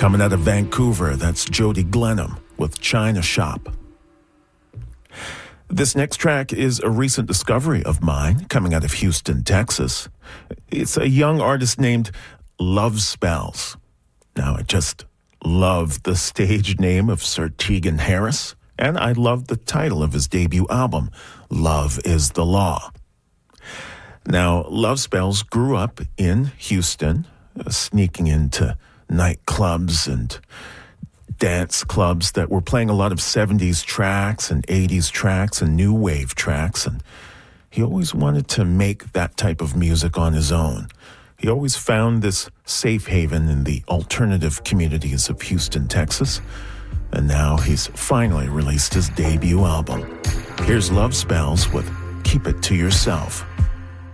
Coming out of Vancouver, that's Jody Glenham with China Shop. This next track is a recent discovery of mine, coming out of Houston, Texas. It's a young artist named Love Spells. Now, I just love the stage name of Sir Tegan Harris, and I love the title of his debut album, Love is the Law. Now, Love Spells grew up in Houston, sneaking into nightclubs and dance clubs that were playing a lot of 70s tracks and 80s tracks and new wave tracks, and he always wanted to make that type of music on his own. He always found this safe haven in the alternative communities of Houston, Texas, and now he's finally released his debut album. Here's Love Spells with Keep It to Yourself.